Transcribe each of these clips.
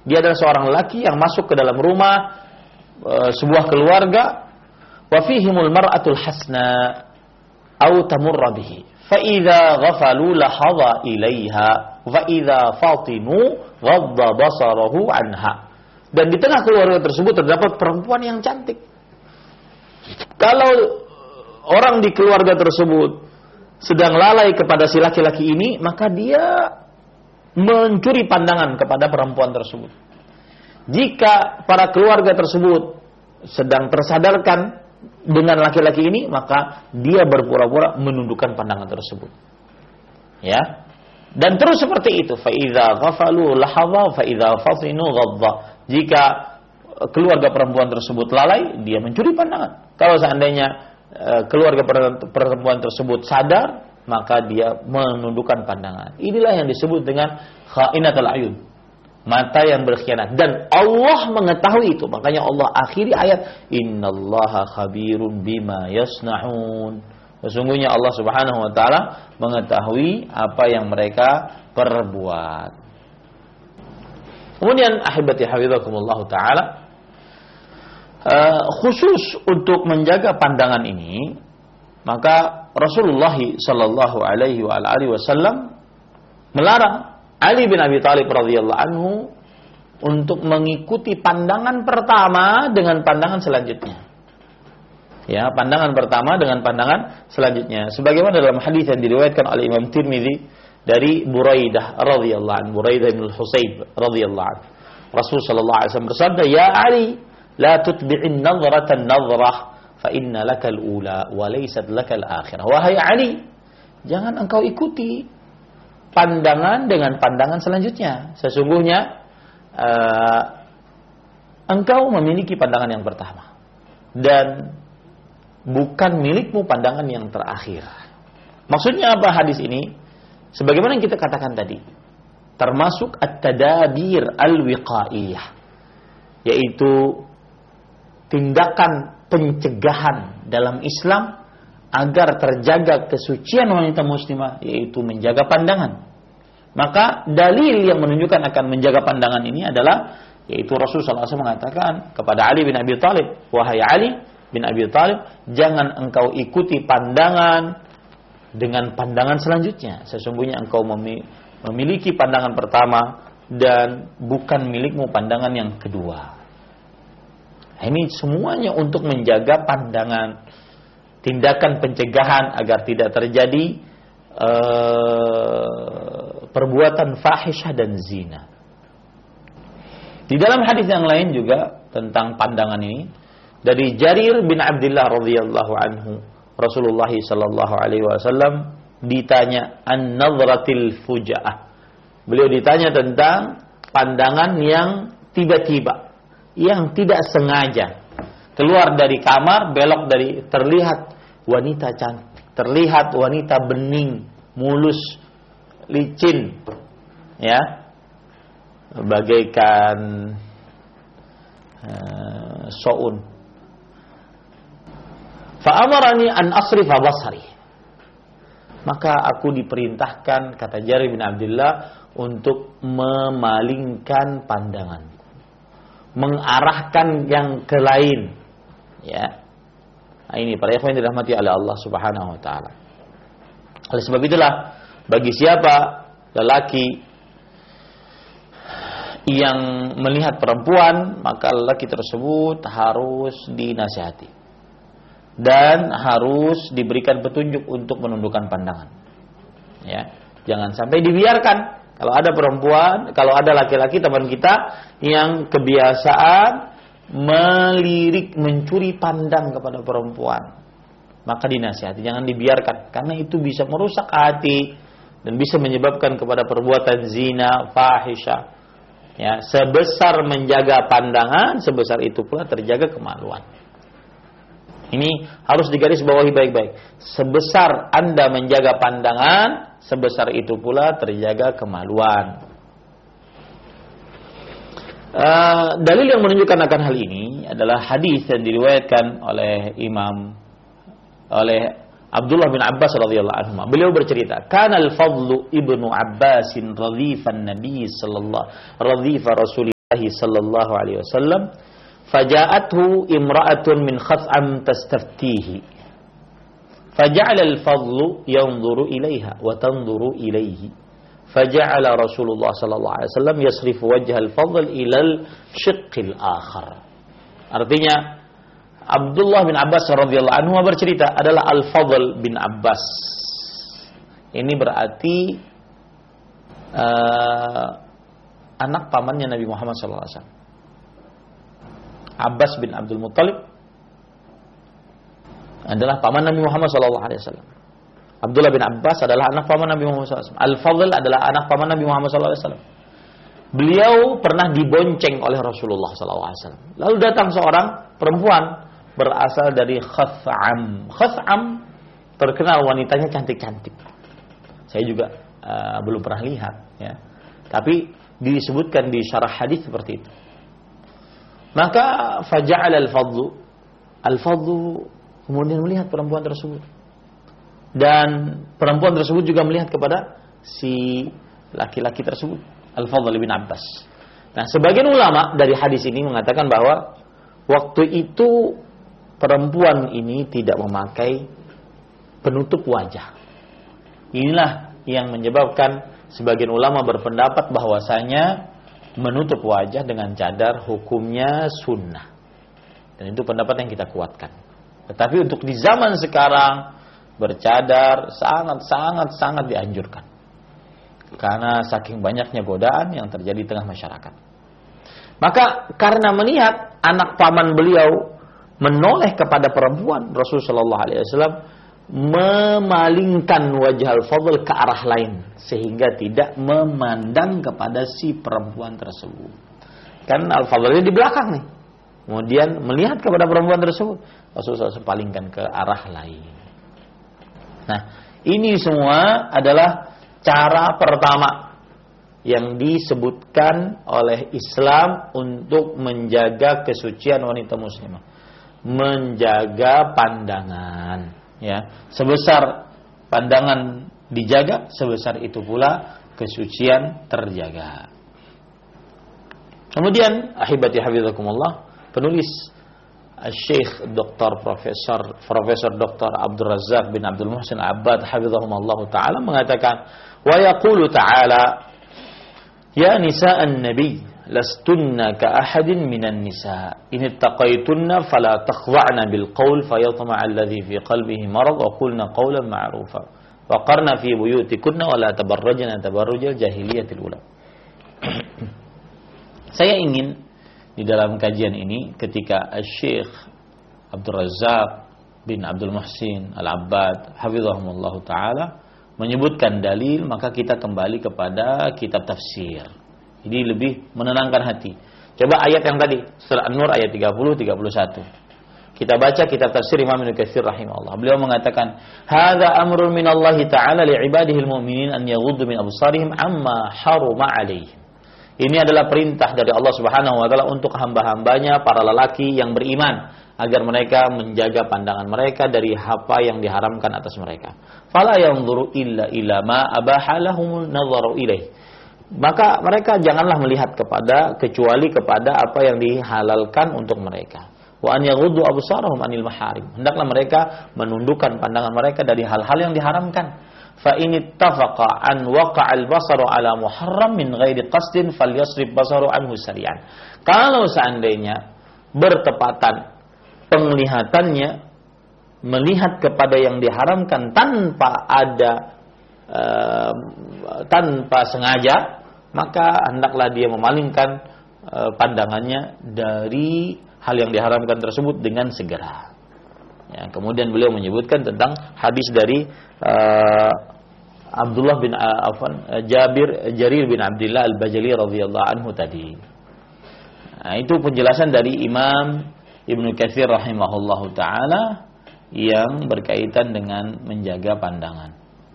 Dia adalah seorang laki yang masuk ke dalam rumah sebuah keluarga, wa fihimul mar'atul hasna au tamurra bihi. Fa idza ghafalu lahadha ilaiha wa idza fatinu ghadda basarahu anha. Dan di tengah keluarga tersebut terdapat perempuan yang cantik. Kalau orang di keluarga tersebut sedang lalai kepada si laki-laki ini, maka dia mencuri pandangan kepada perempuan tersebut. Jika para keluarga tersebut sedang tersadarkan dengan laki-laki ini, maka dia berpura-pura menundukkan pandangan tersebut. Ya. Dan terus seperti itu. Fa idza ghafalu lahadha fa idza fatinu ghadha. Jika keluarga perempuan tersebut lalai, dia mencuri pandangan. Kalau seandainya keluarga perempuan tersebut sadar, maka dia menundukkan pandangan. Inilah yang disebut dengan kha'inatul ayun, mata yang berkhianat. Dan Allah mengetahui itu. Makanya Allah akhiri ayat, innallaha khabirun bima yasna'un. Sesungguhnya Allah Subhanahu wa taala mengetahui apa yang mereka perbuat. Kemudian ahibati hafizakumullah taala, khusus untuk menjaga pandangan ini, maka Rasulullah sallallahu alaihi wasallam melarang Ali bin Abi Thalib radhiyallahu anhu untuk mengikuti pandangan pertama dengan pandangan selanjutnya. Ya, pandangan pertama dengan pandangan selanjutnya. Sebagaimana dalam hadis yang diriwayatkan oleh Imam Tirmidzi dari Buraidah radhiyallahu anhu, Buraidah bin Husayb radhiyallahu anhu. Rasul sallallahu alaihi wasallam bersabda, "Ya Ali, la tutbi'in nadhratan nadhrah, fa inna lakal ula wa laysat lakal akhirah." Wahai Ali, jangan engkau ikuti pandangan dengan pandangan selanjutnya. Sesungguhnya engkau memiliki pandangan yang pertama dan bukan milikmu pandangan yang terakhir. Maksudnya apa hadis ini? Sebagaimana yang kita katakan tadi, termasuk at-tadabir al-wiqaiyah, yaitu tindakan pencegahan dalam Islam agar terjaga kesucian wanita muslimah, yaitu menjaga pandangan. Maka dalil yang menunjukkan akan menjaga pandangan ini adalah, yaitu Rasulullah SAW mengatakan kepada Ali bin Abi Thalib, wahai Ali bin Abi Thalib, jangan engkau ikuti pandangan dengan pandangan selanjutnya. Sesungguhnya engkau memiliki pandangan pertama dan bukan milikmu pandangan yang kedua. Ini semuanya untuk menjaga pandangan, tindakan pencegahan agar tidak terjadi perbuatan fahisyah dan zina. Di dalam hadis yang lain juga tentang pandangan ini, dari Jarir bin Abdullah radhiyallahu anhu, Rasulullah sallallahu alaihi wasallam ditanya an-nadhratil fujaah. Beliau ditanya tentang pandangan yang tiba-tiba, yang tidak sengaja keluar dari kamar, belok dari, terlihat wanita cantik, terlihat wanita bening, mulus, licin, ya, bagaikan soun. Fa'amarani an asrifa basari. Maka aku diperintahkan, kata Jarir bin Abdullah, untuk memalingkan pandanganku, mengarahkan yang ke lain, ya. Nah, ini para ikhwan yang dirahmati oleh Allah Subhanahu wa taala. Oleh sebab itulah, bagi siapa lelaki yang melihat perempuan, maka lelaki tersebut harus dinasihati dan harus diberikan petunjuk untuk menundukkan pandangan. Ya, jangan sampai dibiarkan. Kalau ada perempuan, kalau ada laki-laki teman kita yang kebiasaan melirik, mencuri pandang kepada perempuan, maka dinasihati, jangan dibiarkan, karena itu bisa merusak hati dan bisa menyebabkan kepada perbuatan zina, fahisyah. Ya, sebesar menjaga pandangan, sebesar itu pula terjaga kemaluan. Ini harus digarisbawahi baik-baik. Sebesar Anda menjaga pandangan, sebesar itu pula terjaga kemaluan. Dalil yang menunjukkan akan hal ini adalah hadis yang diriwayatkan oleh Abdullah bin Abbas radhiyallahu anhu. Beliau bercerita, "Kana al-Fadl ibnu Abbas radhifan Nabi sallallahu radhifa Rasul sallallahu alaihi wasallam, faja'athu imra'atun min Khath'am tastaftihi. Faja'ala al-fadlu yanzuru ilaiha wa tanzuru ilaihi. Faja'ala Rasulullah sallallahu alaihi wasallam yasrifu wajha al-fadl ila al-shiqqil akhar. Artinya Abdullah bin Abbas radhiyallahu anhu bercerita adalah Al-Fadl bin Abbas. Ini berarti anak pamannya Nabi Muhammad sallallahu alaihi wasallam. Abbas bin Abdul Muttalib adalah paman Nabi Muhammad sallallahu alaihi wasallam. Abdullah bin Abbas adalah anak paman Nabi Muhammad sallallahu alaihi wasallam. Al-Fadl adalah anak paman Nabi Muhammad sallallahu alaihi wasallam. Beliau pernah dibonceng oleh Rasulullah sallallahu alaihi wasallam. Lalu datang seorang perempuan berasal dari Khath'am. Khath'am terkenal wanitanya cantik-cantik. Saya juga belum pernah lihat, ya. Tapi disebutkan di syarah hadis seperti itu. Maka faja'ala al-fadlu kemudian melihat perempuan tersebut. Dan perempuan tersebut juga melihat kepada si laki-laki tersebut, Al-Fadl bin Abbas. Nah, sebagian ulama dari hadis ini mengatakan bahwa waktu itu perempuan ini tidak memakai penutup wajah. Inilah yang menyebabkan sebagian ulama berpendapat bahwasanya menutup wajah dengan cadar hukumnya sunnah. Dan itu pendapat yang kita kuatkan. Tetapi untuk di zaman sekarang bercadar sangat dianjurkan. Karena saking banyaknya godaan yang terjadi di tengah masyarakat. Maka karena melihat anak paman beliau menoleh kepada perempuan, Rasulullah sallallahu alaihi wasallam memalingkan wajah Al-Fadl ke arah lain sehingga tidak memandang kepada si perempuan tersebut. Kan Al-Fadl di belakang nih. Kemudian melihat kepada perempuan tersebut, Rasulullah SAW palingkan ke arah lain. Nah, ini semua adalah cara pertama yang disebutkan oleh Islam untuk menjaga kesucian wanita muslimah. Menjaga pandangan, ya. Sebesar pandangan dijaga, sebesar itu pula kesucian terjaga. Kemudian ahibati hafizakumullah, penulis Syekh Dr. Profesor Dr. Abdul Razak bin Abdul Muhsin Abbad hafizahumullah taala mengatakan, wa yaqulu ta'ala ya nisa'an nabi lastunna ka ahadin minan nisa in ittaqaytunna fala takhdha'na bil qaul fayatma'a alladhi fi qalbihi marad wa qulna qawlan ma'rufa wa qarna fi buyutikunna wa la tabarrajna tabarrujal jahiliyatil ula. Saya ingin di dalam kajian ini ketika Syekh Abdul Razak bin Abdul Muhsin Al-Abbad hafizahumullah ta'ala menyebutkan dalil, maka kita kembali kepada kitab tafsir. Jadi lebih menenangkan hati. Coba ayat yang tadi, surah An-Nur ayat 30-31. Kita baca kitab tafsir Imam Ibnu Katsir rahimahullah. Beliau mengatakan, "Hadza amrun minallahi ta'ala li'ibadihil mu'minin an yaghuddu min absarihim amma haruma 'alaihim." Ini adalah perintah dari Allah Subhanahu wa taala untuk hamba-hambanya para lelaki yang beriman agar mereka menjaga pandangan mereka dari apa yang diharamkan atas mereka. Fala yanzuru illa ma abaha lahum nadharu ilaih. Maka mereka janganlah melihat kecuali kepada apa yang dihalalkan untuk mereka. Wa an yaghuddu absarahum anil maharim. Hendaklah mereka menundukkan pandangan mereka dari hal-hal yang diharamkan. Fa in ittafaqa an waqa'al basaru ala muharram min ghairi qasdin falyasrif basaru anhu sari'an. Kalau seandainya bertepatan penglihatannya melihat kepada yang diharamkan tanpa sengaja, maka hendaklah dia memalingkan pandangannya dari hal yang diharamkan tersebut dengan segera. Ya, kemudian beliau menyebutkan tentang hadis dari Abdullah bin Jarir bin Abdullah Al-Bajali radhiyallahu anhu tadi. Nah, itu penjelasan dari Imam Ibnu Katsir rahimahullahu taala yang berkaitan dengan menjaga pandangan.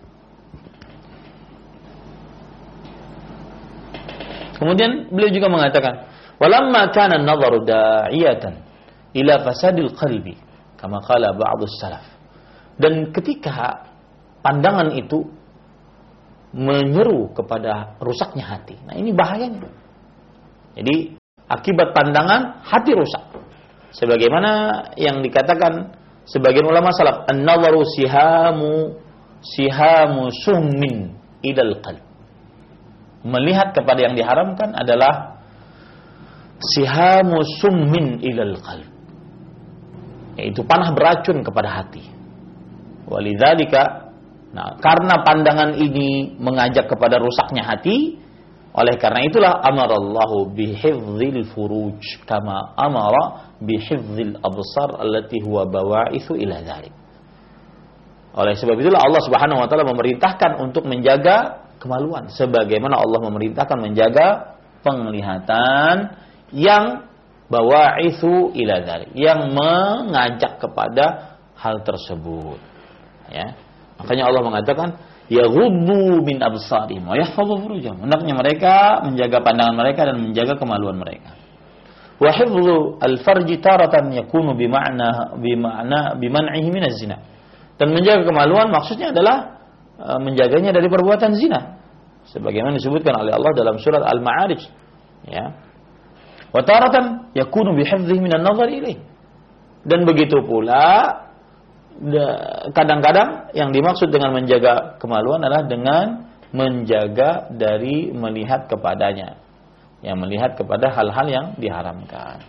Kemudian beliau juga mengatakan, "Walamma kana an-nadharu da'iyatan ila fasadil qalbi, kama qala ba'dus salaf." Dan ketika pandangan itu menyeru kepada rusaknya hati. Nah, ini bahayanya. Jadi Akibat pandangan, hati rusak. Sebagaimana yang dikatakan sebagian ulama salaf, an-nazaru sihamu summin ilal qalb. Melihat kepada yang diharamkan adalah sihamu summin ilal qalb, yaitu panah beracun kepada hati. Walidzalika, karena pandangan ini mengajak kepada rusaknya hati, oleh karena itulah amarallahu bihifdzil furuj kama amara bihifdzil absar allati huwa bawa'ithu ila dzalik. Oleh sebab itulah Allah Subhanahu wa taala memerintahkan untuk menjaga kemaluan sebagaimana Allah memerintahkan menjaga penglihatan yang bawa'ithu ila dzalik, yang mengajak kepada hal tersebut. Ya. Makanya Allah mengatakan yaghuddu min absarihim wa yahfazu furujahum. Hendaknya mereka menjaga pandangan mereka dan menjaga kemaluan mereka. Wa hifdzu al-farji taratan yakunu biman'ihi min az-zina. Dan menjaga kemaluan maksudnya adalah menjaganya dari perbuatan zina. Sebagaimana disebutkan oleh Allah dalam surat Al-Ma'arij, ya. Wa taratan yakunu bihifdzihi min an-nazar ilaih. Dan begitu pula kadang-kadang yang dimaksud dengan menjaga kemaluan adalah dengan menjaga dari melihat kepadanya, yang melihat kepada hal-hal yang diharamkan.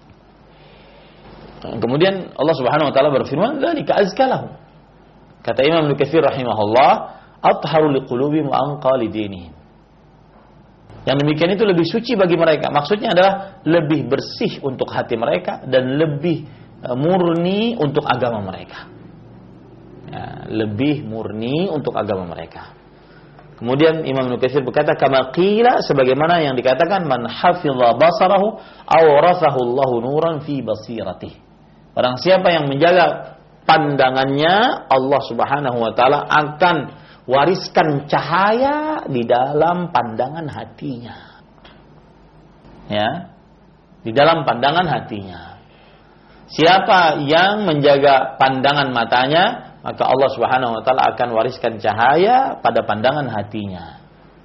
Kemudian Allah Subhanahu wa taala berfirman, "Dzalika azka lahum." Kata Imam Ibnu Katsir rahimahullah, "Atharu liqulubihim wa anqa lidinihim." Yang demikian itu lebih suci bagi mereka. Maksudnya adalah lebih bersih untuk hati mereka dan lebih murni untuk agama mereka. Ya, lebih murni untuk agama mereka. Kemudian Imam Ibnu Katsir berkata, kama qila, sebagaimana yang dikatakan, man hafidha basarahu awrathahu Allahu nuran fi basiratihi. Barang siapa yang menjaga pandangannya, Allah Subhanahu wa taala akan wariskan cahaya di dalam pandangan hatinya. Ya, di dalam pandangan hatinya. Siapa yang menjaga pandangan matanya, maka Allah Subhanahu wa taala akan wariskan cahaya pada pandangan hatinya.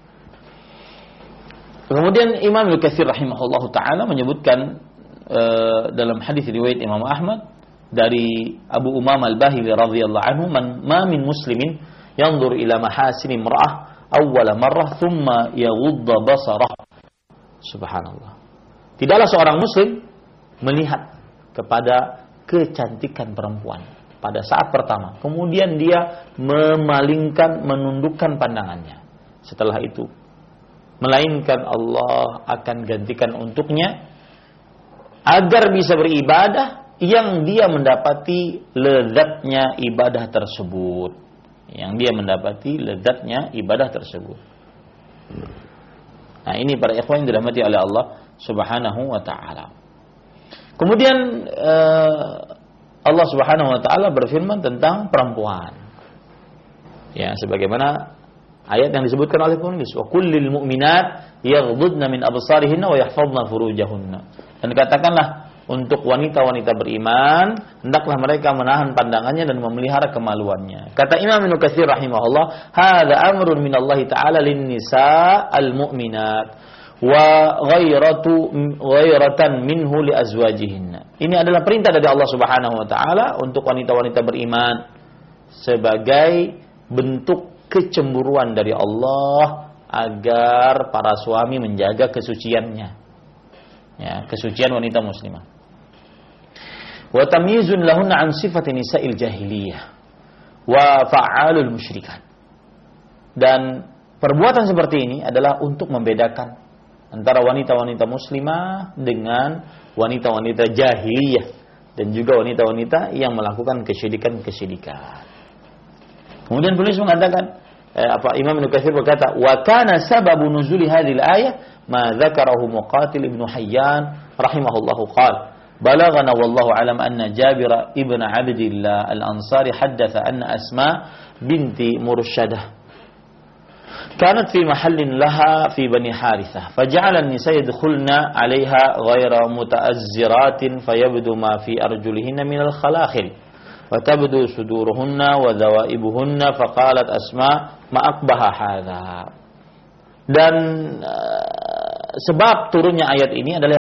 Kemudian Imam Ibnu Katsir rahimahullahu taala menyebutkan dalam hadis riwayat Imam Ahmad dari Abu Umamah Al-Bahili radhiyallahu anhu, ma min muslimin yanzur ila mahasin imra'ah awwala marrah thumma yaghudda basarah. Subhanallah. Tidaklah seorang muslim melihat kepada kecantikan perempuan pada saat pertama, kemudian dia menundukkan pandangannya. Setelah itu, melainkan Allah akan gantikan untuknya agar bisa beribadah yang dia mendapati lezatnya ibadah tersebut. Yang dia mendapati lezatnya ibadah tersebut. Nah, ini para ikhwan yang dirahmati oleh Allah Subhanahu wa taala. Kemudian Allah Subhanahu wa taala berfirman tentang perempuan. Ya, sebagaimana ayat yang disebutkan oleh penulis, wa kullil mu'minat yaghdudna min absarihinna wa yahfazna furujahunna. Dan katakanlah untuk wanita-wanita beriman, hendaklah mereka menahan pandangannya dan memelihara kemaluannya. Kata Imam Ibnu Katsir rahimahullah, hadza amrun minallahi ta'ala lin-nisa al-mu'minat wa ghairatan minhu li azwajihinna. Ini adalah perintah dari Allah Subhanahu wa taala untuk wanita-wanita beriman sebagai bentuk kecemburuan dari Allah agar para suami menjaga kesuciannya. Ya, kesucian wanita muslimah. Wa tamyizun lahunna an sifati nisa'il jahiliyah wa fa'alul musyrikat. Dan perbuatan seperti ini adalah untuk membedakan antara wanita-wanita muslimah dengan wanita-wanita jahiliyah dan juga wanita-wanita yang melakukan kesyirikan-kesyirikan. Kemudian penulis mengatakan, Imam Ibnu Katsir berkata, wa kana sababu nuzuli hadhil ayah ma dzakarahu Muqatil ibn Hayyan rahimahullahu qala balaghana wallahu alam anna Jabir ibn Abdillah al-Ansari haddatha anna Asma binti Murshadah كانت في محل لها في بني حارثة فجعل النساء يدخلن عليها غير متأزرات فيبدو ما في أرجلهن من الخلاخل وتبدو صدورهن وذوائبهن فقالت أسماء ما أقبح هذا. Dan sebab turunnya ayat ini adalah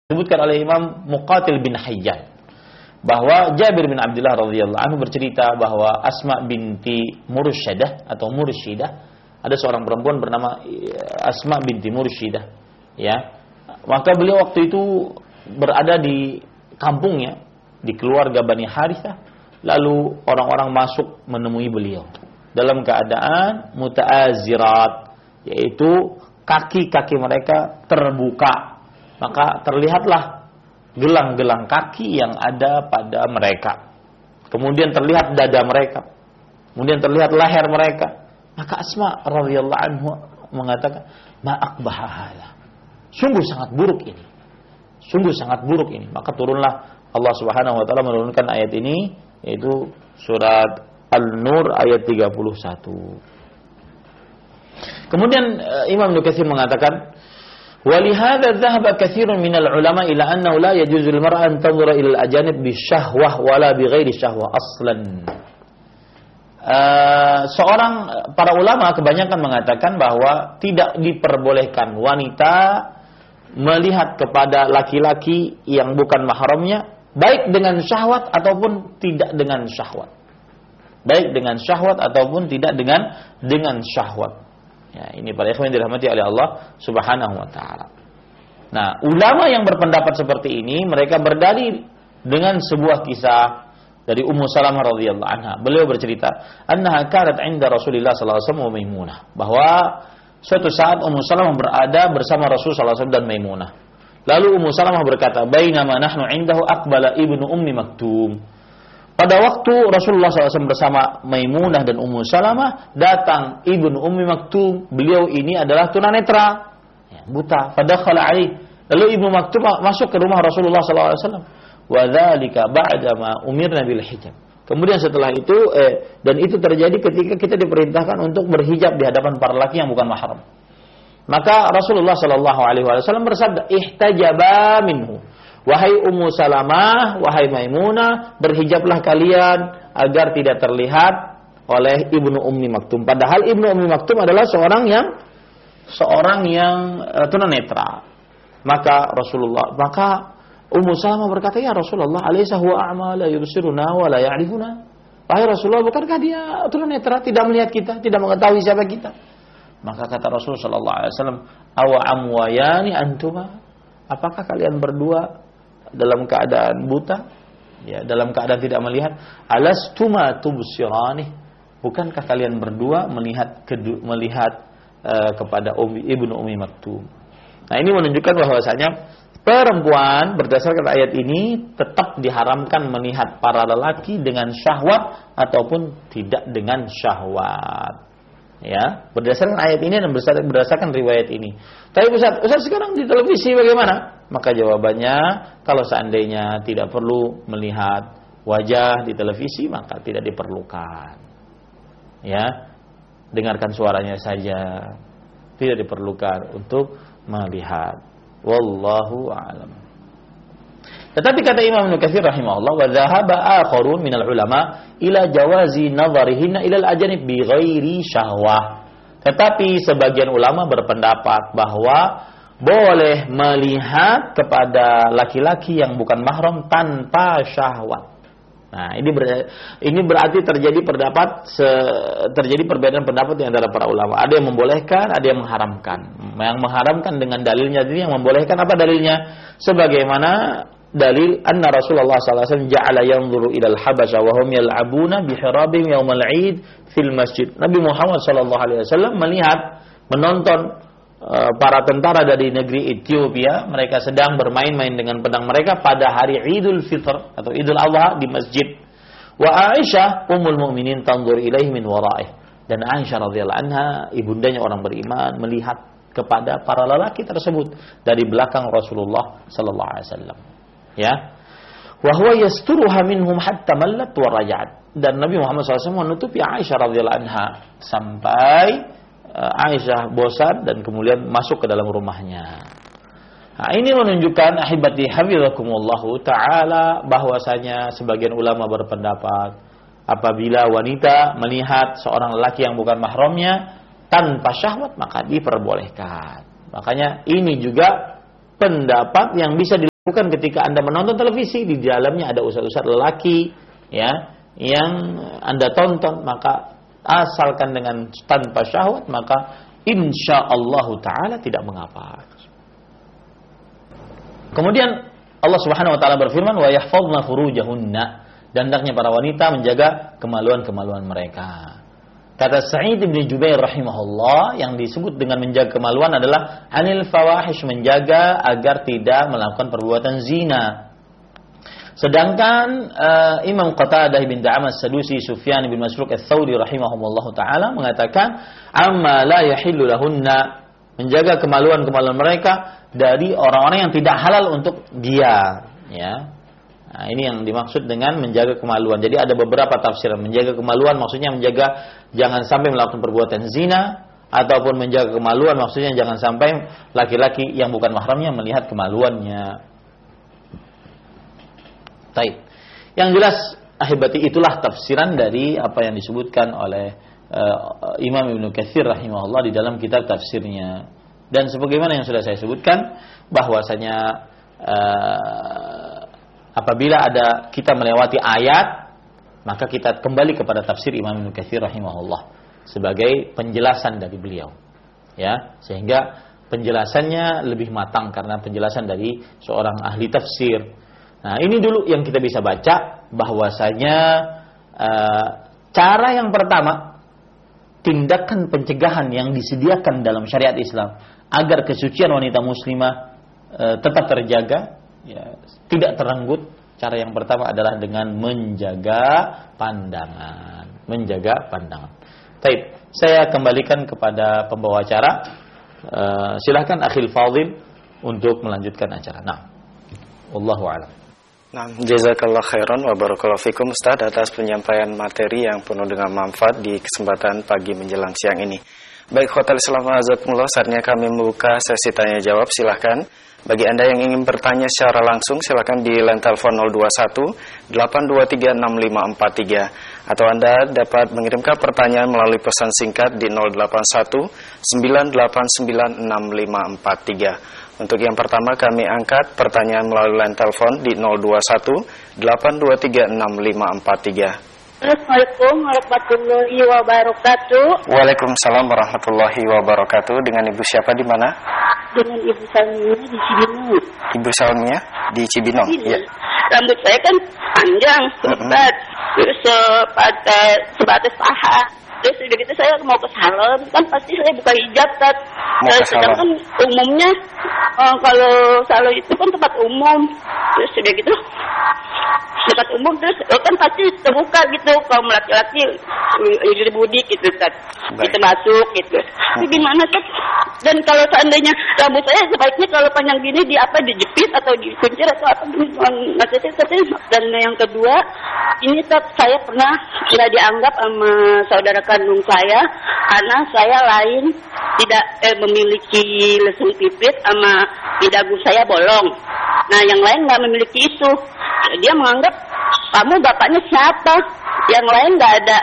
Disebutkan oleh Imam Muqatil bin Hayyan bahwa Jabir bin Abdullah radhiyallahu anhu bercerita bahwa Asma binti Mursyidah atau Mursyidah, ada seorang perempuan bernama Asma binti Mursyidah, ya. Maka beliau waktu itu berada di kampungnya, di keluarga Bani Harithah, lalu orang-orang masuk menemui beliau dalam keadaan muta'azirat, yaitu kaki-kaki mereka terbuka. Maka terlihatlah gelang-gelang kaki yang ada pada mereka. Kemudian terlihat dada mereka. Kemudian terlihat leher mereka. Maka Asma radhiyallahu anhu mengatakan, "Ma aqbaha hadza." Sungguh sangat buruk ini. Sungguh sangat buruk ini. Maka turunlah Allah Subhanahu wa taala menurunkan ayat ini, yaitu surat An-Nur ayat 31. Kemudian Imam Ibnu Katsir mengatakan, "Walihada dhahaba katsirun minal ulama ila annahu la yajuzu lil mar'a an tanzura ila al-ajanib bisyahwah wala bighairi syahwah aslan." Seorang para ulama kebanyakan mengatakan bahwa tidak diperbolehkan wanita melihat kepada laki-laki yang bukan mahramnya, baik dengan syahwat ataupun tidak dengan syahwat. Baik dengan syahwat ataupun tidak dengan syahwat. Ya, ini para ikhwan yang dirahmati oleh Allah Subhanahu wa taala. Nah, ulama yang berpendapat seperti ini, mereka berdalil dengan sebuah kisah dari Ummu Salamah radhiyallahu anha. Beliau bercerita, "Annaha kanat 'inda Rasulillah sallallahu alaihi wasallam wa Maimunah." Bahwa suatu saat Ummu Salamah berada bersama Rasul sallallahu alaihi wasallam dan Maimunah. Lalu Ummu Salamah berkata, "Bainama nahnu 'indahu aqbala ibnu Ummi Maktum." Pada waktu Rasulullah SAW bersama Maimunah dan Ummu Salamah, datang Ibnu Ummi Maktum. Beliau ini adalah tunanetra, ya, buta. Fadakhala alaih. Lalu Ibnu Maktum masuk ke rumah Rasulullah SAW. Wa dzalika ba'dama umirna bil hijab. Kemudian setelah itu, dan itu terjadi ketika kita diperintahkan untuk berhijab di hadapan para laki yang bukan mahram. Maka Rasulullah SAW bersabda, "Ihtajaba minhu." Wahai Ummu Salamah, wahai Maimunah, berhijablah kalian agar tidak terlihat oleh Ibnu Ummi Maktum. Padahal Ibnu Ummi Maktum adalah seorang yang tunanetra. Maka Ummu Salamah berkata, "Ya Rasulullah, alaysa huwa a'ma la yubsiruna wa la ya'rifuna?" Wahai Rasulullah, bukankah dia tunanetra, tidak melihat kita, tidak mengetahui siapa kita? Maka kata Rasul sallallahu alaihi wasallam, "Awa amwayani antuma?" Apakah kalian berdua dalam keadaan buta, ya, dalam keadaan tidak melihat? Alastuma tubsirani, bukankah kalian berdua melihat kepada Ibnu Ummi Maktum? Nah, ini menunjukkan bahwasanya perempuan berdasarkan ayat ini tetap diharamkan melihat para lelaki dengan syahwat ataupun tidak dengan syahwat. Ya, berdasarkan ayat ini dan berdasarkan riwayat ini. Tapi Ustaz sekarang di televisi bagaimana? Maka jawabannya, kalau seandainya tidak perlu melihat wajah di televisi, maka tidak diperlukan. Ya, dengarkan suaranya saja, tidak diperlukan untuk melihat. Wallahu a'lam. Tetapi kata Imam Ibnu Katsir rahimahullah, wa dhahaba akharun minal ulama ila jawazi nadharihinna ila al-ajanib bi ghairi syahwah. Tetapi sebagian ulama berpendapat bahwa boleh melihat kepada laki-laki yang bukan mahram tanpa syahwat. Nah, ini berarti terjadi perbedaan pendapat di antara para ulama. Ada yang membolehkan, ada yang mengharamkan. Yang mengharamkan dengan dalilnya, jadi yang membolehkan apa dalilnya? Sebagaimana dalil anna Rasulullah sallallahu alaihi wasallam ja'ala yanzuru ila al-habasha wa hum yal'abuna bi hirabihim yaumal 'id fil masjid. Nabi Muhammad sallallahu alaihi wasallam menonton para tentara dari negeri Ethiopia, mereka sedang bermain-main dengan pedang mereka pada hari Idul Fitr atau Idul Adha di masjid. Wa Aisyah ummul mukminin tanzur ilaihi min wara'ih. Dan Aisyah radhiyallahu anha, ibundanya orang beriman, melihat kepada para lelaki tersebut dari belakang Rasulullah sallallahu alaihi wasallam. Ya. Wa huwa yasturuha minhum hatta mallat wa raja'at. Dan Nabi Muhammad SAW menutupi Aisyah radhiyallahu anha sampai Aisyah bosan dan kemudian masuk ke dalam rumahnya. Nah, ini menunjukkan ahibati hafizakumullahu taala bahwasanya sebagian ulama berpendapat apabila wanita melihat seorang lelaki yang bukan mahramnya tanpa syahwat maka diperbolehkan. Makanya ini juga pendapat yang bisa Bukan ketika Anda menonton televisi, di dalamnya ada ustaz-ustaz lelaki, ya, yang Anda tonton, maka asalkan dengan tanpa syahwat, maka insyaallah ta'ala tidak mengapa. Kemudian Allah Subhanahu wa taala berfirman, wa yahfazna furujahunna, dan hendaknya para wanita menjaga kemaluan-kemaluan mereka. Kata Sa'id bin Jubair rahimahullah, yang disebut dengan menjaga kemaluan adalah anil fawahish, menjaga agar tidak melakukan perbuatan zina. Sedangkan Imam Qatadah bin Da'am as-Sadusi, Sufyan bin Masruq ats-Tsauri rahimahumullah taala mengatakan, amma la yahillu lahunna, menjaga kemaluan-kemaluan mereka dari orang-orang yang tidak halal untuk dia, ya. Nah, ini yang dimaksud dengan menjaga kemaluan. Jadi ada beberapa tafsiran. Menjaga kemaluan maksudnya menjaga jangan sampai melakukan perbuatan zina, ataupun menjaga kemaluan maksudnya jangan sampai laki-laki yang bukan mahramnya melihat kemaluannya. Baik. Yang jelas ahibati, itulah tafsiran dari apa yang disebutkan oleh Imam Ibnu Katsir rahimahullah di dalam kitab tafsirnya. Dan sebagaimana yang sudah saya sebutkan, bahwasanya apabila ada kita melewati ayat, maka kita kembali kepada tafsir Imam Ibnu Katsir rahimahullah sebagai penjelasan dari beliau, ya, sehingga penjelasannya lebih matang karena penjelasan dari seorang ahli tafsir. Nah, ini dulu yang kita bisa baca, bahwasanya cara yang pertama, tindakan pencegahan yang disediakan dalam syariat Islam agar kesucian wanita muslimah tetap terjaga, ya, tidak terenggut. Cara yang pertama adalah dengan menjaga pandangan. Menjaga pandangan. Baik, saya kembalikan kepada pembawa acara. Silakan Akhil Fadil untuk melanjutkan acara. Nah, wallahu a'lam. Nah, jazakallah khairan wa barakallahu fikum Ustaz atas penyampaian materi yang penuh dengan manfaat di kesempatan pagi menjelang siang ini. Baik, khotul Islam azakumullah, saatnya kami membuka sesi tanya jawab. Silahkan bagi Anda yang ingin bertanya secara langsung, silakan di line telepon 021 823 6543, atau Anda dapat mengirimkan pertanyaan melalui pesan singkat di 081 989 6543. Untuk yang pertama kami angkat pertanyaan melalui line telepon di 021 823 6543. Assalamualaikum warahmatullahi wabarakatuh. Waalaikumsalam warahmatullahi wabarakatuh. Dengan Ibu siapa di mana? Dengan Ibu Salmia di Cibinong. Ibu Salmia di Cibinong. Iya. Ya. Rambut saya kan panjang, lebat, terus sebatas paha. Terus udah gitu saya mau ke salon, kan pasti saya buka hijab kan. Sedangkan umumnya kalau salon itu kan tempat umum. Terus udah gitu tempat umum, terus kan pasti terbuka gitu, kaum laki-laki budik gitu kan, kita masuk gitu. Tapi gimana kan? Dan kalau seandainya rambut saya sebaiknya kalau panjang gini dijepit atau dikuncir atau apa gini, dan yang kedua ini saya pernah nggak dianggap sama saudara kandung saya karena saya lain tidak memiliki lesung pipit, sama di dagu saya bolong. Nah yang lain nggak memiliki itu. Dia menganggap kamu bapaknya siapa? Yang lain nggak ada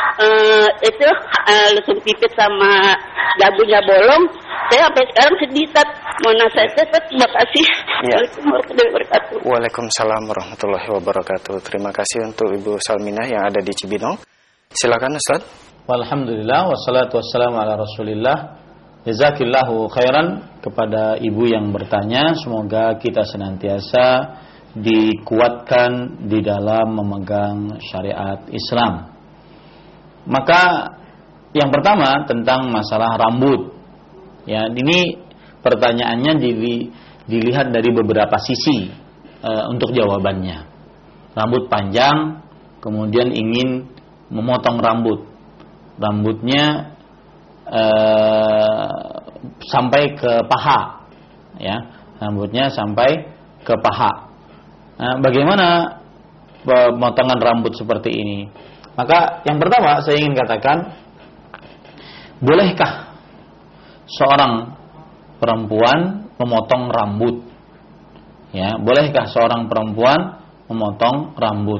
lesung pipit sama dagunya bolong. Saya sampai sekarang sedih. Mau nasihat, terima kasih. Ya. Waalaikumsalam warahmatullahi wabarakatuh. Waalaikumsalam warahmatullahi wabarakatuh. Terima kasih untuk Ibu Salminah yang ada di Cibinong. Silakan Ustaz. Alhamdulillah, wassalatu wassalamu ala Rasulillah. Jazakillahu khairan kepada ibu yang bertanya. Semoga kita senantiasa dikuatkan di dalam memegang syariat Islam. Maka yang pertama tentang masalah rambut. Ya, ini pertanyaannya dilihat dari beberapa sisi untuk jawabannya. Rambut panjang, kemudian ingin memotong rambutnya sampai ke paha, ya, rambutnya sampai ke paha. Nah, bagaimana pemotongan rambut seperti ini? Maka yang pertama saya ingin katakan, bolehkah seorang perempuan memotong rambut? Ya, bolehkah seorang perempuan memotong rambut?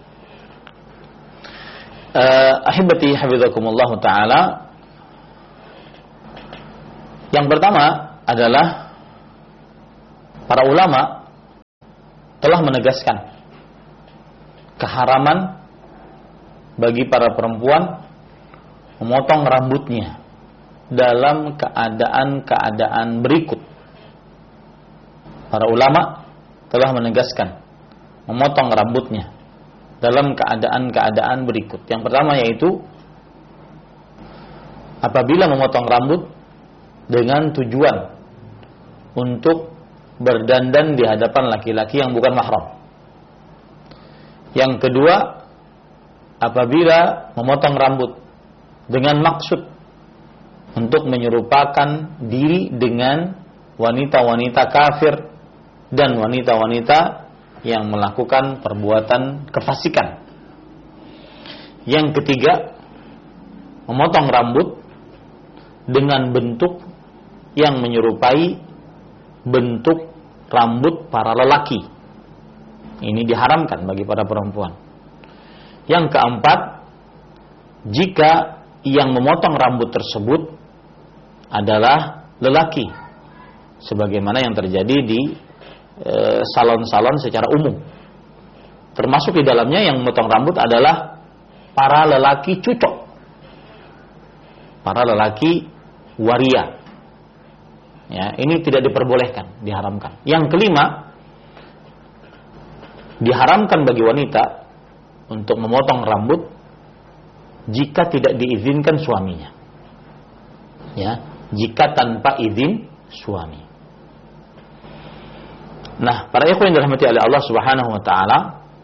Ahibati hafizakumullah ta'ala, yang pertama adalah para ulama telah menegaskan keharaman bagi para perempuan memotong rambutnya dalam keadaan-keadaan berikut. Para ulama telah menegaskan memotong rambutnya dalam keadaan-keadaan berikut. Yang pertama yaitu apabila memotong rambut dengan tujuan untuk berdandan di hadapan laki-laki yang bukan mahram. Yang kedua, apabila memotong rambut dengan maksud untuk menyerupakan diri dengan wanita-wanita kafir dan wanita-wanita yang melakukan perbuatan kefasikan. Yang ketiga, memotong rambut dengan bentuk yang menyerupai bentuk rambut para lelaki. Ini diharamkan bagi para perempuan. Yang keempat, jika yang memotong rambut tersebut adalah lelaki, sebagaimana yang terjadi di salon-salon secara umum. Termasuk di dalamnya yang memotong rambut adalah para lelaki cucok, para lelaki waria. Ya, ini tidak diperbolehkan, diharamkan. Yang kelima, diharamkan bagi wanita untuk memotong rambut jika tidak diizinkan suaminya. Ya, jika tanpa izin suami. Nah, para ikhwan yang dirahmati oleh Allah Subhanahu wa taala,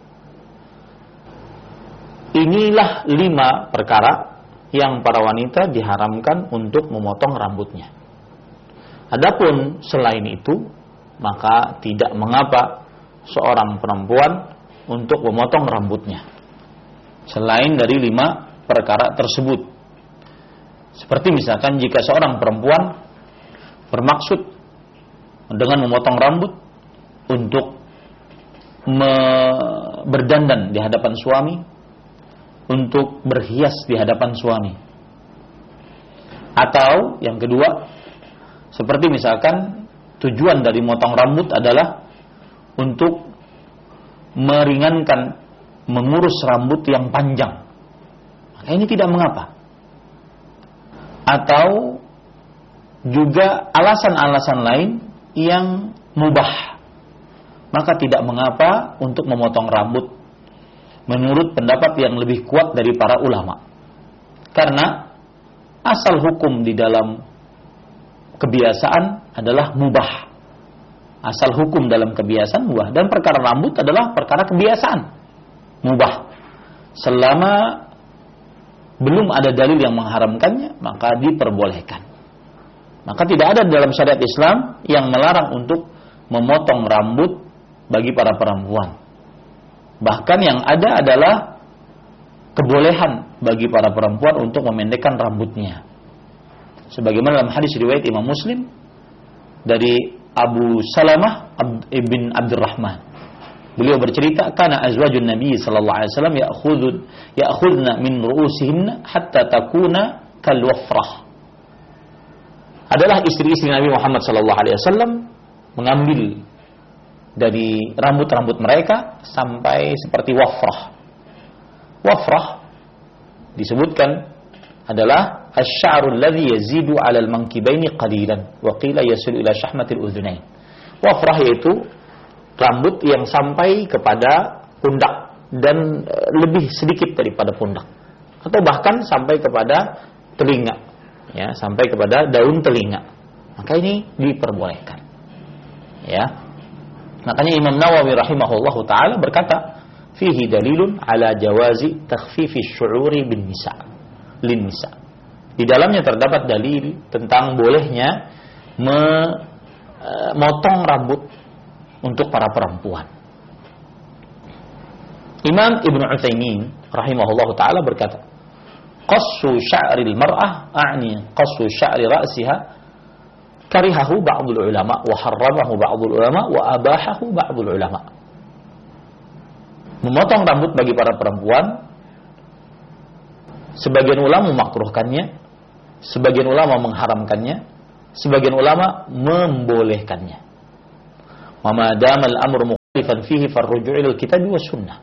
inilah 5 perkara yang para wanita diharamkan untuk memotong rambutnya. Adapun selain itu, maka tidak mengapa seorang perempuan untuk memotong rambutnya selain dari 5 perkara tersebut. Seperti misalkan jika seorang perempuan bermaksud dengan memotong rambut untuk berdandan di hadapan suami, untuk berhias di hadapan suami. Atau yang kedua, seperti misalkan tujuan dari memotong rambut adalah untuk meringankan, mengurus rambut yang panjang, maka ini tidak mengapa. Atau juga alasan-alasan lain yang mubah, maka tidak mengapa untuk memotong rambut menurut pendapat yang lebih kuat dari para ulama. Karena asal hukum di dalam kebiasaan adalah mubah. Asal hukum dalam kebiasaan mubah. Dan perkara rambut adalah perkara kebiasaan mubah. Selama belum ada dalil yang mengharamkannya, maka diperbolehkan. Maka tidak ada dalam syariat Islam yang melarang untuk memotong rambut bagi para perempuan. Bahkan yang ada adalah kebolehan bagi para perempuan untuk memendekkan rambutnya. Sebagaimana dalam hadis riwayat Imam Muslim dari Abu Salamah ibn Abdurrahman. Beliau bercerita, kana azwajun Nabi sallallahu alaihi wasallam ya'khudna min ru'usihinna hatta takuna kal wafrah. Adalah istri-istri Nabi Muhammad sallallahu alaihi wasallam mengambil dari rambut-rambut mereka sampai seperti wafrah. Wafrah disebutkan adalah asy-sya'ru alladhi yazidu 'ala al-mankibaini qalilan wa qila yasilu ila syahmatil udhunain. Wafrah yaitu rambut yang sampai kepada pundak dan lebih sedikit daripada pundak, atau bahkan sampai kepada telinga, ya, sampai kepada daun telinga. Maka ini diperbolehkan. Ya. Makanya Imam Nawawi rahimahullahu taala berkata, fihi dalilun ala jawazi takhfifi syu'uri bin nisa lin nisa. Di dalamnya terdapat dalil tentang bolehnya memotong rambut untuk para perempuan. Imam Ibn Utsaimin rahimahullahu taala berkata, qassu sya'ril mar'ah a'ni qassu sya'ri ra'siha karihahu ba'dul ulama wa harramahu ba'dul ulama wa abahahu ba'dul ulama. Memotong rambut bagi para perempuan, sebagian ulama memakruhkannya, sebagian ulama mengharamkannya, sebagian ulama membolehkannya. Wa ma damal amru fihi farruju' ila al-kitab wa sunnah.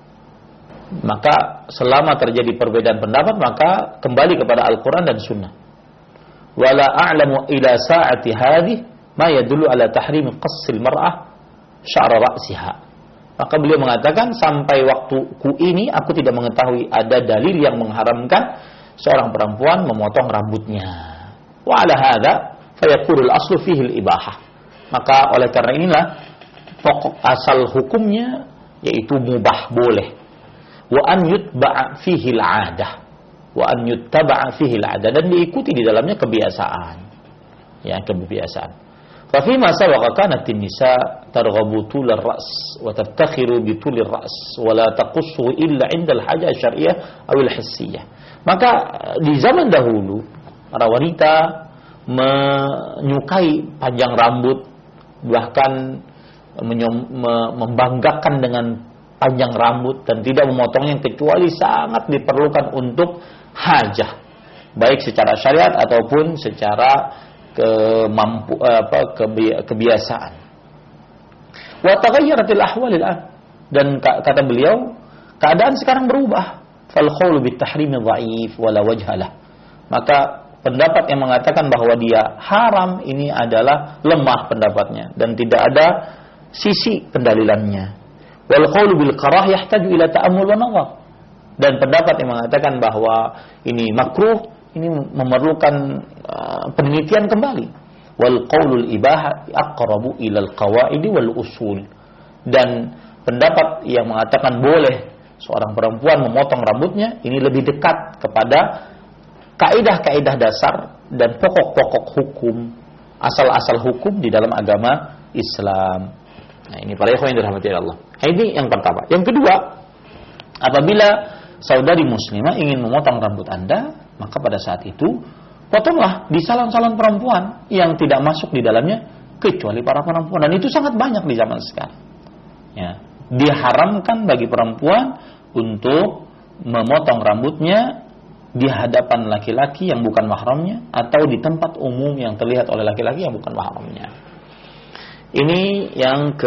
Maka selama terjadi perbedaan pendapat, maka kembali kepada Al-Quran dan Sunnah. Wala a'lamu ila sa'ati hadhihi ma yadullu ala tahrimi qassil mar'ah sya'ra ra'siha. Maka beliau mengatakan, sampai waktuku ini aku tidak mengetahui ada dalil yang mengharamkan seorang perempuan memotong rambutnya. Wa ala hadza fayaqulu al-aslu fihi al-ibahah. Maka oleh karena inilah pokok asal hukumnya yaitu mubah, boleh. Wa an yutba'a fihi al-'adah. Wa an yuttaba'a fihi al-'adah, dan diikuti di dalamnya kebiasaan. Ya, kebiasaan. Fa fi ma sabaqa kanat an-nisa targhabu tul ar-ra's wa tabtakhiru bi tul ar-ra's wa la taqussu illa 'inda al-haja asy-syar'iyyah aw al-hissiyah. Maka di zaman dahulu para wanita menyukai panjang rambut, bahkan membanggakan dengan panjang rambut dan tidak memotongnya kecuali sangat diperlukan untuk hajah, baik secara syariat ataupun secara kebiasaan. Wa taghayyaratil ahwal al-an, dan kata beliau, keadaan sekarang berubah. Fal qaulu bit tahrimi dhaif wala wajha lah. Maka pendapat yang mengatakan bahwa dia haram ini adalah lemah pendapatnya dan tidak ada sisi pendalilannya. Wal qaulu bil karah yahtaju ila ta'ammul wa nazar. Dan pendapat yang mengatakan bahwa ini makruh ini memerlukan penelitian kembali. Wal qaulul ibahah aqrabu ila al qawaid wal usul. Dan pendapat yang mengatakan boleh seorang perempuan memotong rambutnya ini lebih dekat kepada kaidah-kaidah dasar dan pokok-pokok hukum, asal-asal hukum di dalam agama Islam. Nah, ini para ikhwan yang dirahmati Allah. Ini yang pertama. Yang kedua, apabila saudari muslimah ingin memotong rambut Anda, maka pada saat itu potonglah di salon-salon perempuan yang tidak masuk di dalamnya kecuali para perempuan, dan itu sangat banyak di zaman sekarang. Ya, diharamkan bagi perempuan untuk memotong rambutnya di hadapan laki-laki yang bukan mahramnya atau di tempat umum yang terlihat oleh laki-laki yang bukan mahramnya. Ini yang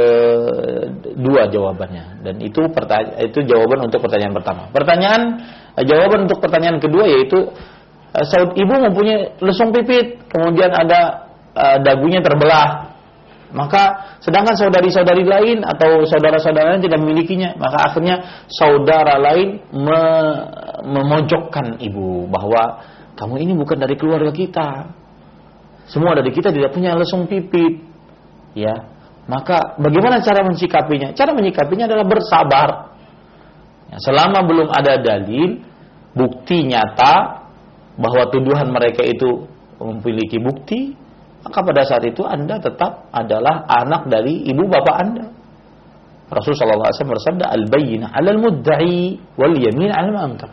kedua jawabannya, dan itu jawaban untuk pertanyaan pertama. Jawaban untuk pertanyaan kedua yaitu ibu mempunyai lesung pipit, kemudian ada dagunya terbelah, maka sedangkan saudari-saudari lain atau saudara-saudara lain tidak memilikinya, maka akhirnya saudara lain memojokkan ibu bahwa kamu ini bukan dari keluarga kita, semua dari kita tidak punya lesung pipit. Ya, maka bagaimana cara menyikapinya? Cara menyikapinya adalah bersabar. Ya, selama belum ada dalil, bukti nyata bahwa tuduhan mereka itu memiliki bukti, maka pada saat itu Anda tetap adalah anak dari ibu bapak Anda. Rasulullah SAW bersabda, al-bayyinah 'alal mudda'i wal yamin 'alal munkar.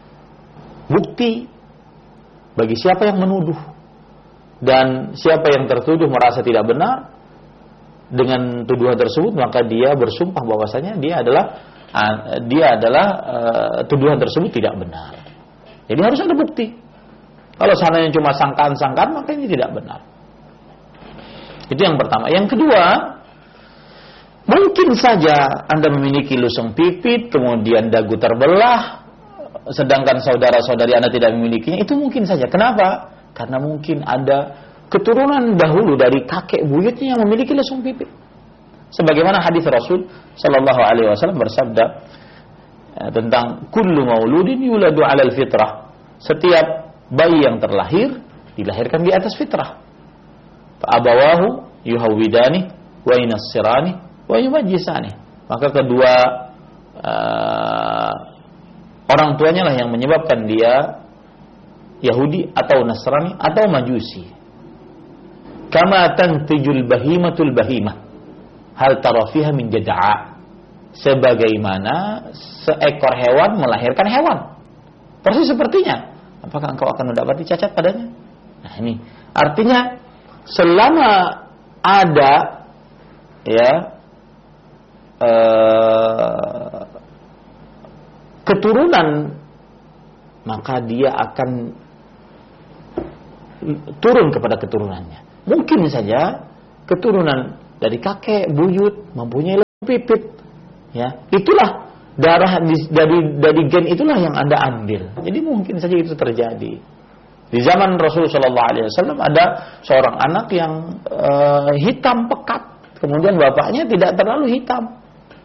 Bukti bagi siapa yang menuduh, dan siapa yang tertuduh merasa tidak benar dengan tuduhan tersebut, maka dia bersumpah bahwasanya dia adalah tuduhan tersebut tidak benar. Jadi harus ada bukti. Kalau seandainya cuma sangkaan-sangkaan, maka ini tidak benar. Itu yang pertama. Yang kedua, mungkin saja Anda memiliki lusung pipit, kemudian dagu terbelah, sedangkan saudara-saudari Anda tidak memilikinya. Itu mungkin saja. Kenapa? Karena mungkin ada keturunan dahulu dari kakek buyutnya yang memiliki lesung pipit. Sebagaimana hadis Rasul sallallahu alaihi wasallam bersabda tentang kullu mauludin yuladu 'alal fitrah. Setiap bayi yang terlahir dilahirkan di atas fitrah. Fa abawahu yuhawidani wa yunassirani wa yumajjisani. Maka kedua orang tuanya lah yang menyebabkan dia Yahudi atau Nasrani atau Majusi. Kama tantijul bahimatul bahimah hal tara fiha min jada'a. Sebagaimana seekor hewan melahirkan hewan, persis sepertinya, apakah engkau akan mendapati cacat padanya? Nah, ini artinya selama ada keturunan, maka dia akan turun kepada keturunannya. Mungkin saja keturunan dari kakek buyut mempunyai pipit. Ya, itulah darah dari gen itulah yang Anda ambil. Jadi mungkin saja itu terjadi. Di zaman Rasulullah SAW ada seorang anak yang hitam pekat, kemudian bapaknya tidak terlalu hitam.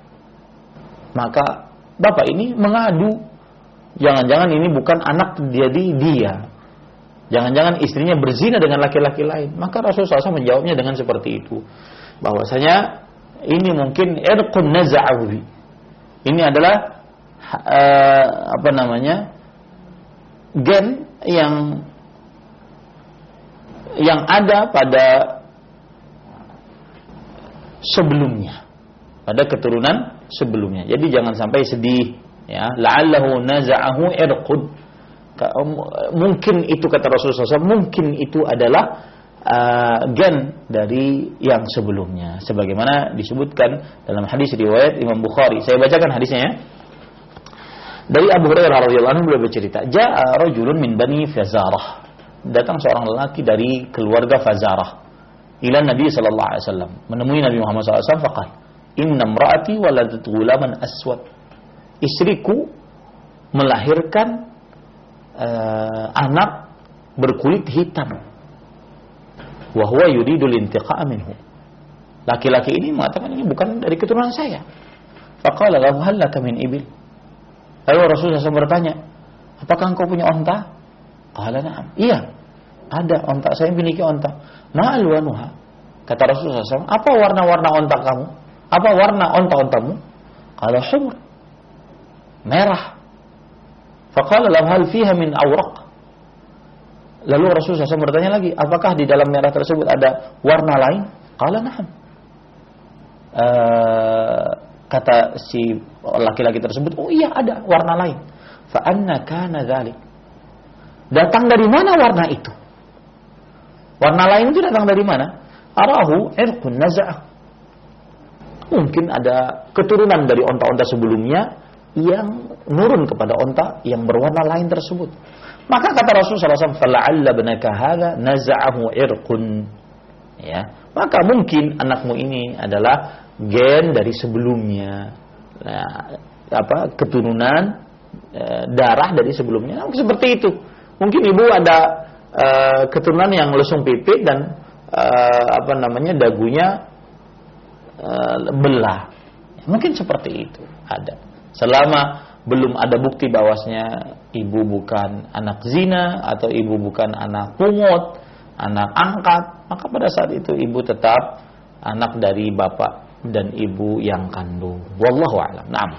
Maka bapak ini mengadu, jangan-jangan ini bukan anak jadi dia. Jangan-jangan istrinya berzina dengan laki-laki lain. Maka Rasulullah SAW menjawabnya dengan seperti itu. Bahwasanya ini mungkin irqun naza'ahu. Ini adalah gen yang ada pada sebelumnya, pada keturunan sebelumnya. Jadi jangan sampai sedih, ya. La'allahu naza'ahu irqud. Mungkin itu kata Rasulullah SAW, mungkin itu adalah gen dari yang sebelumnya, sebagaimana disebutkan dalam hadis riwayat Imam Bukhari. Saya bacakan hadisnya, ya. Dari Abu Hurairah radhiyallahu anhu, beliau bercerita, ja'a rajulun min bani Fazarah. Datang seorang lelaki dari keluarga Fazarah ila Nabi sallallahu alaihi wasallam, menemui Nabi Muhammad sallallahu alaihi wasallam, faqala, "Inna imra'ati waladat ghulaman aswad." Istriku melahirkan anak berkulit hitam. Wa huwa yuridul intiqa'a minhu. Laki-laki ini mengatakan ini bukan dari keturunan saya. Faqala lahu hal laka min ibil. Lalu Rasulullah SAW bertanya, apakah engkau punya onta? Qala na'am. Iya, ada onta, saya memiliki onta. Ma alwanuha? Kata Rasulullah SAW, apa warna-warna onta kamu? Apa warna onta-ontamu? Qala humr, merah. Faqala lahu hal fiha min awraq? Lalu Rasulullah SAW bertanya lagi, apakah di dalam merah tersebut ada warna lain? Qala na'am. Kata si laki-laki tersebut, oh iya ada warna lain. Fa anna kana dzalik? Datang dari mana warna itu? Warna lain itu datang dari mana? Arahu irqun naza'ah. Mungkin ada keturunan dari onta-onta sebelumnya yang nurun kepada onta yang berwarna lain tersebut. Maka kata Rasulullah SAW, fala'alla banaka hadha naza'ahu irqun. Ya, maka mungkin anakmu ini adalah gen dari sebelumnya. Nah, keturunan darah dari sebelumnya. Nah, seperti itu. Mungkin ibu ada keturunan yang lesung pipit dan dagunya belah. Mungkin seperti itu ada. Selama belum ada bukti bahwasanya ibu bukan anak zina atau ibu bukan anak pungut, anak angkat, maka pada saat itu ibu tetap anak dari bapak dan ibu yang kandung. Wallahu a'lam. Naam.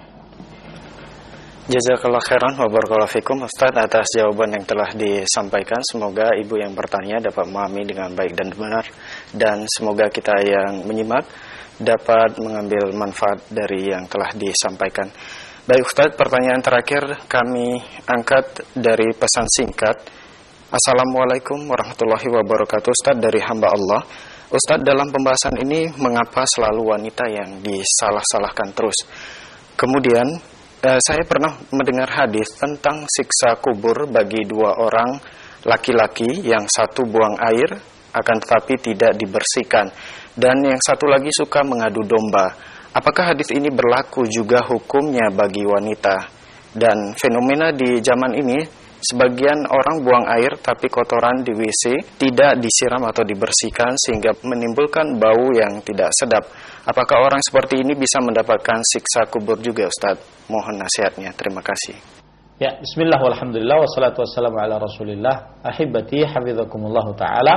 Jazakallah khairan wa barakallahu fikum Ustaz atas jawaban yang telah disampaikan. Semoga ibu yang bertanya dapat memahami dengan baik dan benar, dan semoga kita yang menyimak dapat mengambil manfaat dari yang telah disampaikan. Baik Ustaz, pertanyaan terakhir kami angkat dari pesan singkat. Assalamualaikum warahmatullahi wabarakatuh. Ustaz, dari hamba Allah. Ustaz, dalam pembahasan ini mengapa selalu wanita yang disalah-salahkan terus? Kemudian saya pernah mendengar hadis tentang siksa kubur bagi dua orang laki-laki, yang satu buang air akan tetapi tidak dibersihkan, dan yang satu lagi suka mengadu domba. Apakah hadis ini berlaku juga hukumnya bagi wanita? Dan fenomena di zaman ini, sebagian orang buang air tapi kotoran di WC tidak disiram atau dibersihkan sehingga menimbulkan bau yang tidak sedap. Apakah orang seperti ini bisa mendapatkan siksa kubur juga, Ustaz? Mohon nasihatnya. Terima kasih. Ya, bismillah walhamdulillah wassalatu wassalamu ala rasulillah. Ahibati hafizakumullah ta'ala.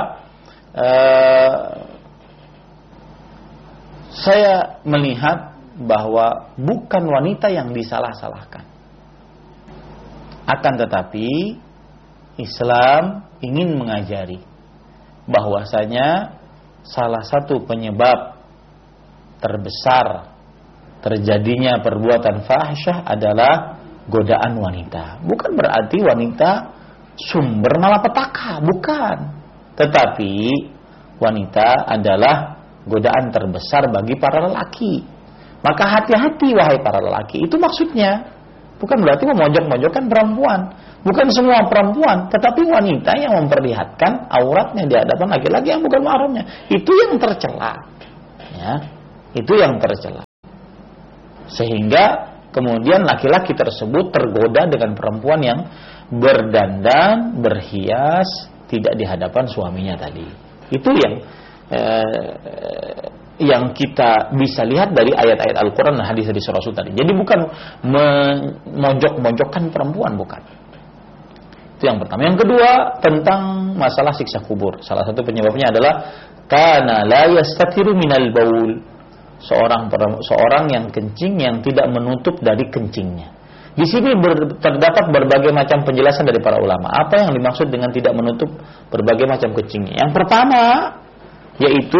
Saya melihat bahwa bukan wanita yang disalah-salahkan. Akan tetapi Islam ingin mengajari bahwasanya salah satu penyebab terbesar terjadinya perbuatan fahsyah adalah godaan wanita. Bukan berarti wanita sumber malapetaka, bukan. Tetapi wanita adalah godaan terbesar bagi para lelaki. Maka hati-hati wahai para lelaki. Itu maksudnya. Bukan berarti memojok-mojokkan perempuan. Bukan semua perempuan, tetapi wanita yang memperlihatkan auratnya di hadapan laki-laki yang bukan mahramnya. Itu yang tercela. Ya, itu yang tercela. Sehingga kemudian laki-laki tersebut tergoda dengan perempuan yang berdandan, berhias, tidak di hadapan suaminya tadi. Itu yang kita bisa lihat dari ayat-ayat Al-Quran dan hadis-hadis Rasul tadi. Jadi bukan memojok-mojokkan perempuan, bukan. Itu yang pertama. Yang kedua, tentang masalah siksa kubur. Salah satu penyebabnya adalah kana la yastatiru minal baul. Seorang yang kencing yang tidak menutup dari kencingnya. Di sini terdapat berbagai macam penjelasan dari para ulama. Apa yang dimaksud dengan tidak menutup berbagai macam kencingnya? Yang pertama yaitu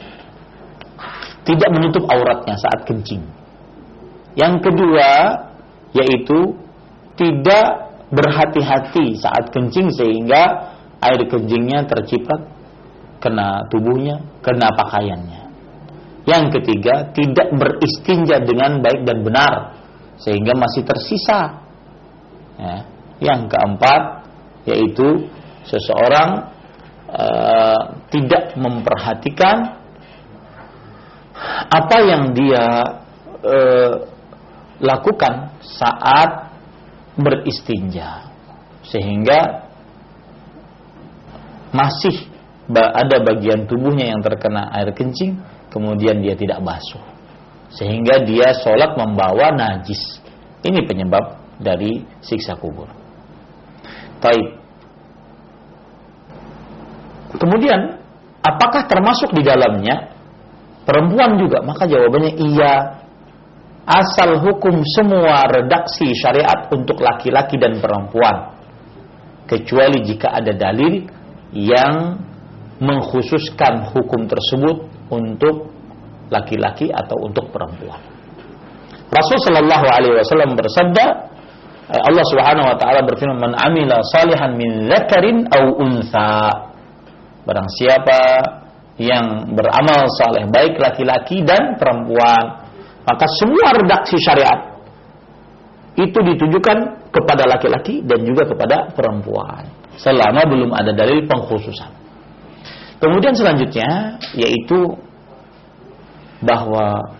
tidak menutup auratnya saat kencing. Yang kedua yaitu tidak berhati-hati saat kencing sehingga air kencingnya terciprat kena tubuhnya, kena pakaiannya. Yang ketiga, tidak beristinja dengan baik dan benar sehingga masih tersisa. Ya. Yang keempat yaitu seseorang tidak memperhatikan apa yang dia lakukan saat beristinja sehingga masih ada bagian tubuhnya yang terkena air kencing, kemudian dia tidak basuh sehingga dia sholat membawa najis. Ini penyebab dari siksa kubur. Baik. Kemudian apakah termasuk di dalamnya perempuan juga? Maka jawabannya iya. Asal hukum semua redaksi syariat untuk laki-laki dan perempuan, kecuali jika ada dalil yang mengkhususkan hukum tersebut untuk laki-laki atau untuk perempuan. Rasul sallallahu alaihi wasallam bersabda, Allah Subhanahu wa taala berfirman, "Man 'amila salihan min dzakarin aw untha." Barang siapa yang beramal saleh baik laki-laki dan perempuan, maka semua redaksi syariat itu ditujukan kepada laki-laki dan juga kepada perempuan selama belum ada dalil pengkhususan. Kemudian selanjutnya yaitu bahwa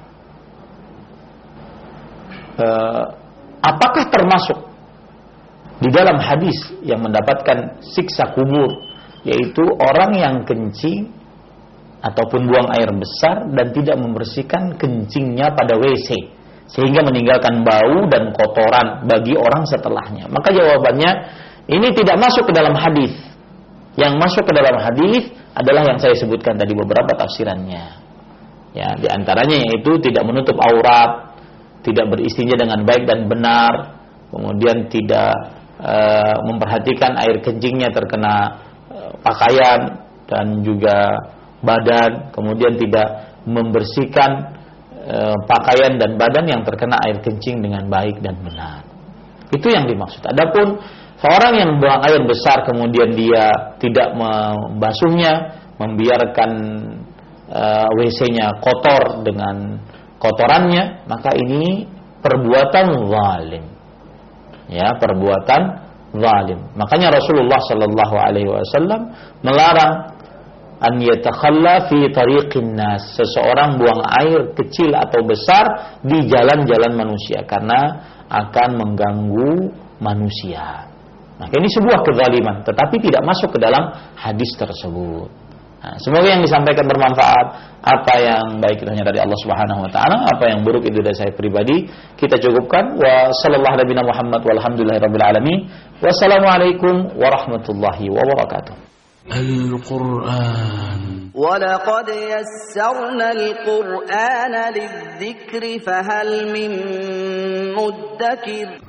apakah termasuk di dalam hadis yang mendapatkan siksa kubur, yaitu orang yang kencing ataupun buang air besar dan tidak membersihkan kencingnya pada WC sehingga meninggalkan bau dan kotoran bagi orang setelahnya. Maka jawabannya ini tidak masuk ke dalam hadis. Yang masuk ke dalam hadis adalah yang saya sebutkan tadi beberapa tafsirannya. Ya, di antaranya yaitu tidak menutup aurat, tidak beristinja dengan baik dan benar, kemudian tidak memperhatikan air kencingnya terkena pakaian dan juga badan, kemudian tidak membersihkan pakaian dan badan yang terkena air kencing dengan baik dan benar. Itu yang dimaksud. Adapun seorang yang buang air besar kemudian dia tidak membasuhnya, membiarkan WC-nya kotor dengan kotorannya, maka ini perbuatan zalim. Ya, perbuatan zalim. Makanya Rasulullah sallallahu alaihi wasallam melarang an yatakhalla fi tariqin nas, seseorang buang air kecil atau besar di jalan-jalan manusia karena akan mengganggu manusia. Nah, ini sebuah kezaliman tetapi tidak masuk ke dalam hadis tersebut. Nah, semoga yang disampaikan bermanfaat. Apa yang baik itu hanya dari Allah Subhanahu wa taala, apa yang buruk itu dari saya pribadi. Kita cukupkan. Wa sallallahu nabiyana Muhammad walhamdulillahirabbil alamin. Wassalamualaikum warahmatullahi wabarakatuh. Al-Qur'an. Wa laqad yassarna al-Qur'ana lidh-dhikri fahal min muddakir.